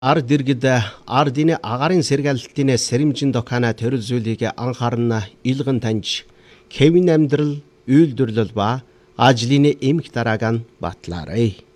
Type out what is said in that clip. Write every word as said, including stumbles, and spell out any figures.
Ард иргэд ардын агарын сэргээлтийн сэрэмжин докана төрөл зүйлийг анхаарна илгэн таньж Кевин амьдрал үйлдвэрлэл ба ажлын эмх дараагаан батлаарай.